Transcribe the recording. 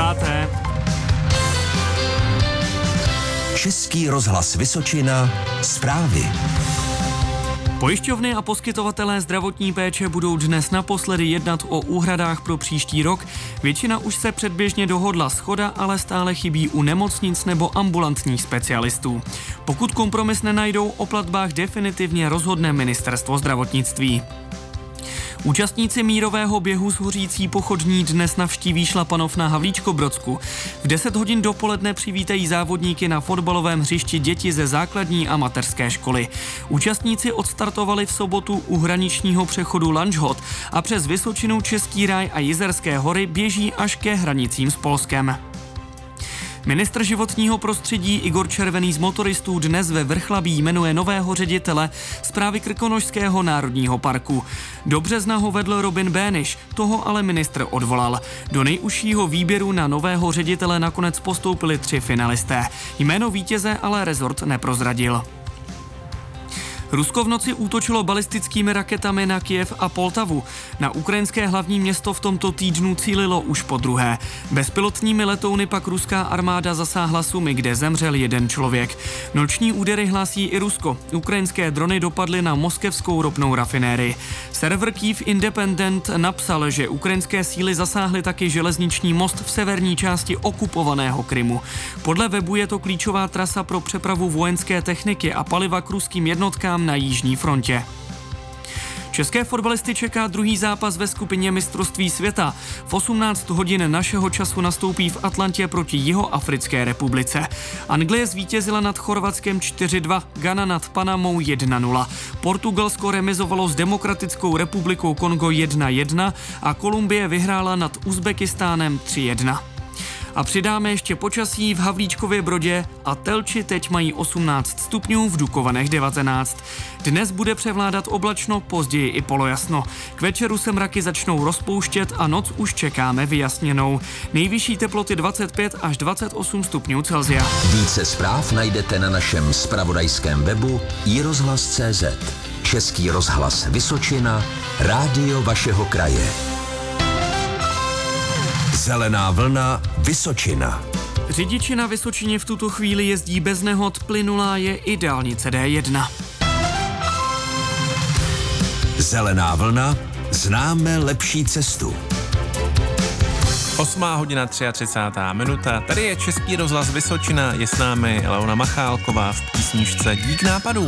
9. Český rozhlas Vysočina, zprávy. Pojišťovny a poskytovatelé zdravotní péče budou dnes naposledy jednat o úhradách pro příští rok. Většina už se předběžně dohodla, shoda ale stále chybí u nemocnic nebo ambulantních specialistů. Pokud kompromis nenajdou, o platbách definitivně rozhodne ministerstvo zdravotnictví. Účastníci mírového běhu s hořící pochodní dnes navštíví Šlapanov na Havlíčkobrodsku. V 10 hodin dopoledne přivítají závodníky na fotbalovém hřišti děti ze základní a mateřské školy. Účastníci odstartovali v sobotu u hraničního přechodu Lanžhot a přes Vysočinu, Český ráj a Jizerské hory běží až ke hranicím s Polskem. Ministr životního prostředí Igor Červený z motoristů dnes ve Vrchlabí jmenuje nového ředitele správy Krkonošského národního parku. Do března ho vedl Robin Béniš, toho ale ministr odvolal. Do nejužšího výběru na nového ředitele nakonec postoupili 3 finalisté. Jméno vítěze ale rezort neprozradil. Rusko v noci útočilo balistickými raketami na Kyjev a Poltavu. Na ukrajinské hlavní město v tomto týdnu cílilo už podruhé. Bezpilotními letouny pak ruská armáda zasáhla Sumy, kde zemřel 1 člověk. Noční údery hlásí i Rusko. Ukrajinské drony dopadly na moskevskou ropnou rafinérii. Server Kyiv Independent napsal, že ukrajinské síly zasáhly taky železniční most v severní části okupovaného Krymu. Podle webu je to klíčová trasa pro přepravu vojenské techniky a paliva k ruským jednotkám na jižní frontě. České fotbalisty čeká druhý zápas ve skupině mistrovství světa. V 18 hodin našeho času nastoupí v Atlantě proti Jihoafrické republice. Anglie zvítězila nad Chorvatskem 4-2, Ghana nad Panamou 1-0. Portugalsko remizovalo s Demokratickou republikou Kongo 1-1 a Kolumbie vyhrála nad Uzbekistánem 3-1. A přidáme ještě počasí v Havlíčkově Brodě a Telči teď mají 18 stupňů, v Dukovanech 19. Dnes bude převládat oblačno, později i polojasno. K večeru se mraky začnou rozpouštět a noc už čekáme vyjasněnou. Nejvyšší teploty 25 až 28 stupňů Celsia. Více zpráv najdete na našem zpravodajském webu iRozhlas.cz. Český rozhlas Vysočina, rádio vašeho kraje. Zelená vlna Vysočina. Řidiči na Vysočině v tuto chvíli jezdí bez nehod, plynulá je i dálnice D1. Zelená vlna, známe lepší cestu. 8:33. Tady je Český rozhlas Vysočina, je s námi Leona Machálková v písničce Dík nápadů.